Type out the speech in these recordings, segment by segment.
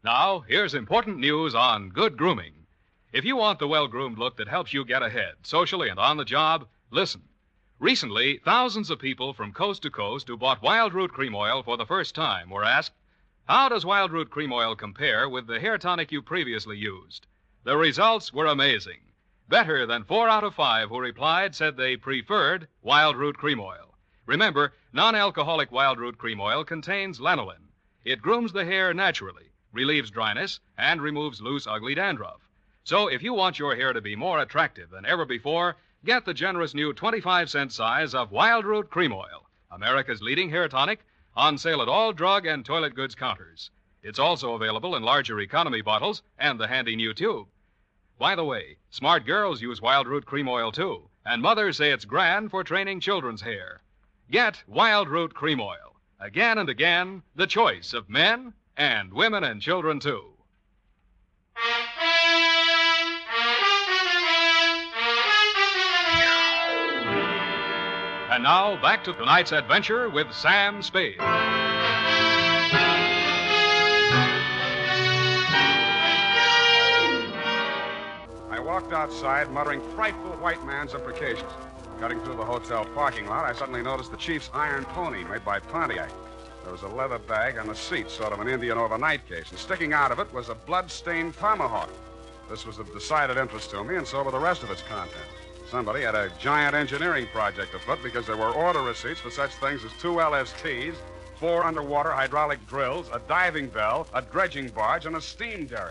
Now, here's important news on good grooming. If you want the well-groomed look that helps you get ahead, socially and on the job, listen. Recently, thousands of people from coast to coast who bought Wild Root Cream Oil for the first time were asked, how does Wild Root Cream Oil compare with the hair tonic you previously used? The results were amazing. Better than 4 out of 5 who replied said they preferred Wild Root Cream Oil. Remember, non-alcoholic Wild Root Cream Oil contains lanolin. It grooms the hair naturally, relieves dryness, and removes loose, ugly dandruff. So if you want your hair to be more attractive than ever before, get the generous new 25-cent size of Wild Root Cream Oil, America's leading hair tonic, on sale at all drug and toilet goods counters. It's also available in larger economy bottles and the handy new tube. By the way, smart girls use Wild Root Cream Oil, too, and mothers say it's grand for training children's hair. Get Wild Root Cream Oil. Again and again, the choice of men and women and children, too. And now, back to tonight's adventure with Sam Spade. I walked outside, muttering frightful white man's imprecations. Cutting through the hotel parking lot, I suddenly noticed the chief's iron pony made by Pontiac. There was a leather bag on the seat, sort of an Indian overnight case, and sticking out of it was a blood-stained tomahawk. This was of decided interest to me, and so were the rest of its contents. Somebody had a giant engineering project afoot because there were order receipts for such things as 2 LSTs, 4 underwater hydraulic drills, a diving bell, a dredging barge, and a steam derrick.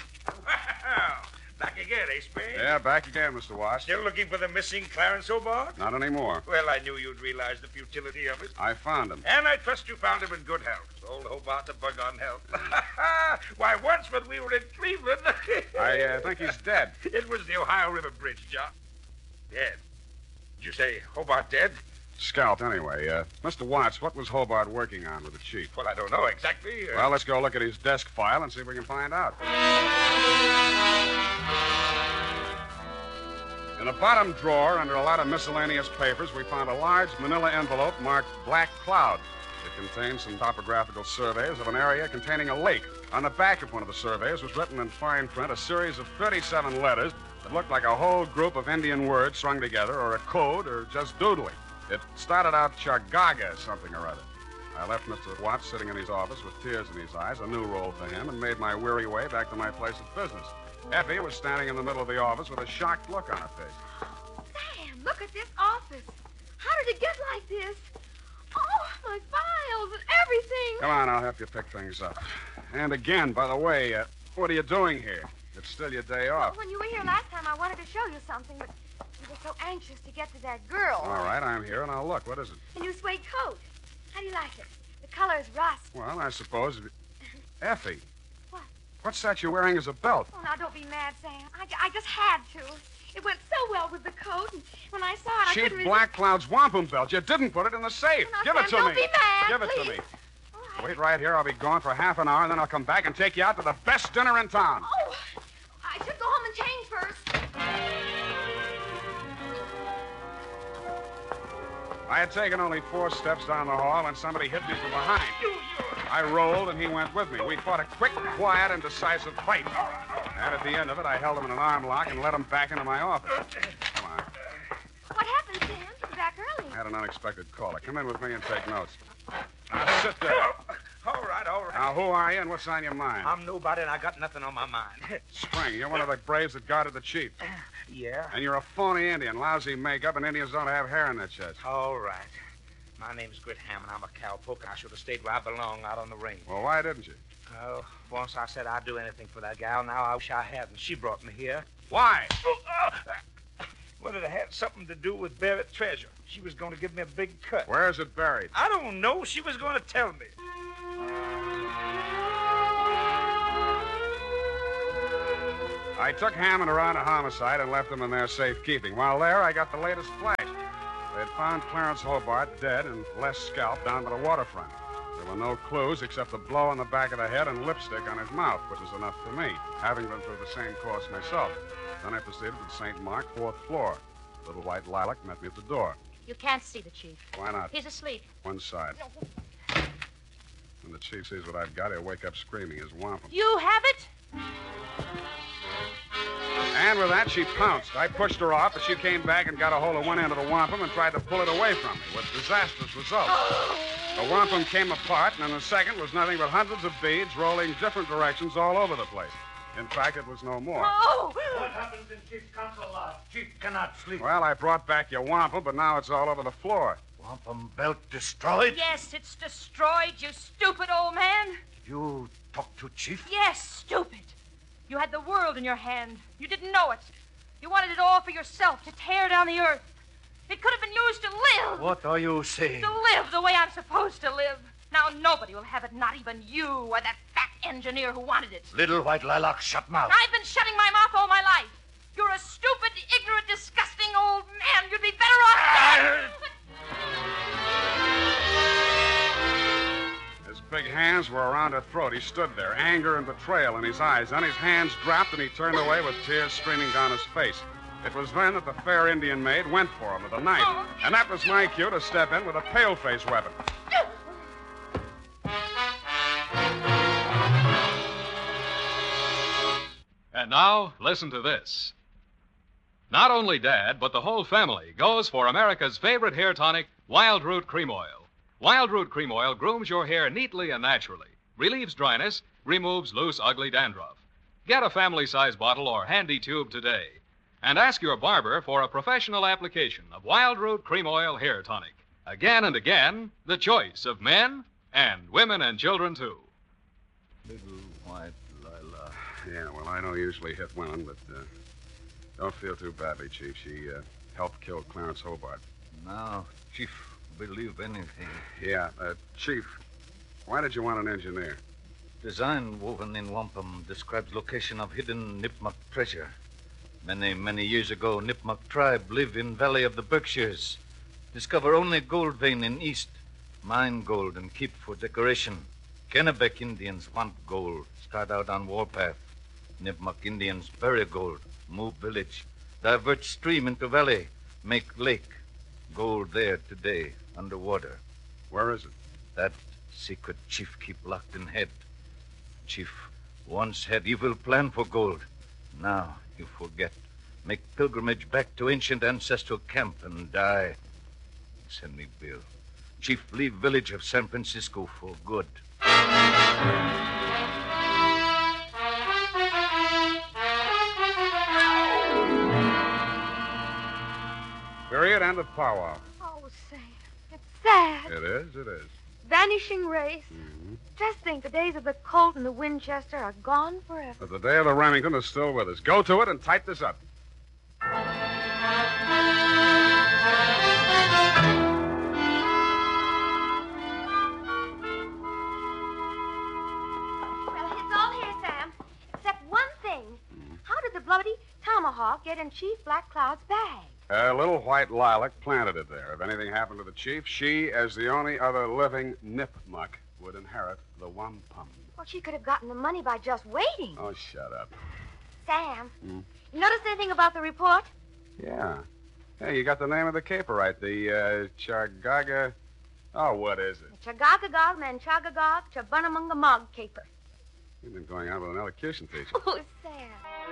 Back again, eh, Spade? Yeah, back again, Mr. Watts. Still looking for the missing Clarence Hobart? Not anymore. Well, I knew you'd realize the futility of it. I found him. And I trust you found him in good health. Old Hobart's a bug on health. Why, once when we were in Cleveland... I think he's dead. It was the Ohio River Bridge, John. Dead? Did you say Hobart dead? Scalped, anyway. Mr. Watts, what was Hobart working on with the chief? Well, I don't know exactly. Well, let's go look at his desk file and see if we can find out. In the bottom drawer, under a lot of miscellaneous papers, we found a large manila envelope marked Black Cloud. It contained some topographical surveys of an area containing a lake. On the back of one of the surveys was written in fine print a series of 37 letters that looked like a whole group of Indian words strung together, or a code, or just doodling. It started out Chargaga something or other. I left Mr. Watts sitting in his office with tears in his eyes, a new role for him, and made my weary way back to my place of business. Effie was standing in the middle of the office with a shocked look on her face. Sam, look at this office. How did it get like this? Oh, my files and everything. Come on, I'll help you pick things up. And again, by the way, what are you doing here? It's still your day off. When you were here last time, I wanted to show you something, but you were so anxious to get to that girl. All right, I'm here, and I'll look. What is it? A new suede coat. How do you like it? The color is rust. Well, I suppose... Effie. What? What's that you're wearing as a belt? Oh, now, don't be mad, Sam. I just had to. It went so well with the coat, and when I saw it, I couldn't Cheap Black Cloud's wampum belt. You didn't put it in the safe. Now, Give Sam, it to don't me. be mad, Give it please. to me. All right. Wait right here. I'll be gone for half an hour, and then I'll come back and take you out to the best dinner in town. Oh, I should go home and change first. I had taken only 4 steps down the hall when somebody hit me from behind. I rolled, and he went with me. We fought a quick, quiet, and decisive fight. And at the end of it, I held him in an arm lock and led him back into my office. Come on. What happened, Sam? You're back early. I had an unexpected caller. Come in with me and take notes. Now, sit there. All right, all right. Now, who are you and what's on your mind? I'm nobody, and I got nothing on my mind. Spring, you're one of the braves that guarded the chief. Yeah? And you're a phony Indian, lousy makeup, and Indians don't have hair in their chests. All right. My name's Grit Hammond. I'm a cowpoke, and I should have stayed where I belong, out on the range. Well, why didn't you? Oh, once I said I'd do anything for that gal. Now I wish I hadn't. She brought me here. Why? Well, it had something to do with buried treasure. She was going to give me a big cut. Where is it buried? I don't know. She was going to tell me. I took Hammond around a homicide and left them in their safekeeping. While there, I got the latest flash. They had found Clarence Hobart dead and less scalped down by the waterfront. There were no clues except the blow on the back of the head and lipstick on his mouth, which was enough for me, having been through the same course myself. Then I proceeded to the St. Mark, 4th floor. Little white lilac met me at the door. You can't see the chief. Why not? He's asleep. One side. When the chief sees what I've got, he'll wake up screaming his wampum. You have it? And with that, she pounced. I pushed her off, but she came back and got a hold of one end of the wampum and tried to pull it away from me, with disastrous results. The wampum came apart, and in a second was nothing but hundreds of beads rolling different directions all over the place. In fact, it was no more. Oh! What happens in Chief's council lodge? Chief cannot sleep. Well, I brought back your wampum, but now it's all over the floor. Wampum belt destroyed? Yes, it's destroyed, you stupid old man. You talk to Chief? Yes, stupid. You had the world in your hand. You didn't know it. You wanted it all for yourself, to tear down the earth. It could have been used to live. What are you saying? To live the way I'm supposed to live. Now nobody will have it, not even you or that fat engineer who wanted it. Little White Lilac, shut mouth. I've been shutting my mouth all my life. You're a stupid, ignorant, disgusting old man. You'd be better off... His big hands were around her throat. He stood there, anger and betrayal in his eyes. Then his hands dropped and he turned away with tears streaming down his face. It was then that the fair Indian maid went for him with a knife. And that was my cue to step in with a pale-face weapon. And now, listen to this. Not only Dad, but the whole family goes for America's favorite hair tonic, Wild Root Cream Oil. Wild Root Cream Oil grooms your hair neatly and naturally, relieves dryness, removes loose, ugly dandruff. Get a family-size bottle or handy tube today. And ask your barber for a professional application of Wild Root Cream Oil Hair Tonic. Again and again, the choice of men and women and children, too. Little White Lilac. Yeah, well, I don't usually hit women, but don't feel too badly, Chief. She helped kill Clarence Hobart. Now, Chief, believe anything. Yeah, Chief, why did you want an engineer? Design woven in wampum describes location of hidden Nipmuc treasure. Many years ago, Nipmuc tribe lived in Valley of the Berkshires. Discover only gold vein in east. Mine gold and keep for decoration. Kennebec Indians want gold. Start out on warpath. Nipmuc Indians bury gold. Move village. Divert stream into valley. Make lake. Gold there today, underwater. Where is it? That secret chief keep locked in head. Chief once had evil plan for gold. Now you forget. Make pilgrimage back to ancient ancestral camp and die. Send me bill. Chief leave village of San Francisco for good. Period. End of powwow. Oh, Sam, it's sad. It is, it is. Vanishing race. Mm-hmm. Just think, the days of the Colt and the Winchester are gone forever. But the day of the Remington is still with us. Go to it and type this up. Well, it's all here, Sam. Except one thing. How did the bloody tomahawk get in Chief Black Cloud's bag? Little White Lilac planted it there. If anything happened to the chief, she, as the only other living Nipmuc, would inherit the wampum. Well, she could have gotten the money by just waiting. Oh, shut up. Sam, you notice anything about the report? Yeah. Hey, you got the name of the caper right. The, Chargaga... Oh, what is it? Chagagagog, Manchagagog, Chabunamungamog caper. You've been going out with an elocution teacher. Oh, Sam.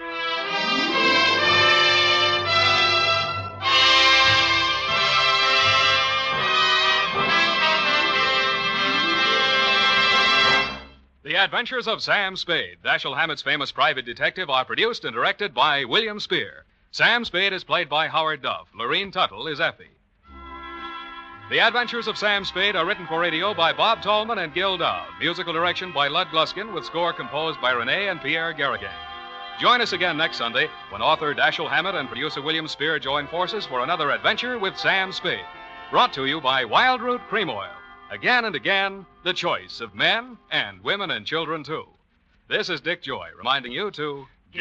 The Adventures of Sam Spade, Dashiell Hammett's famous private detective, are produced and directed by William Spear. Sam Spade is played by Howard Duff. Lorene Tuttle is Effie. The Adventures of Sam Spade are written for radio by Bob Tallman and Gil Dowd. Musical direction by Lud Gluskin, with score composed by Renee and Pierre Garrigan. Join us again next Sunday when author Dashiell Hammett and producer William Spear join forces for another adventure with Sam Spade. Brought to you by Wild Root Cream Oil. Again and again, the choice of men and women and children, too. This is Dick Joy reminding you to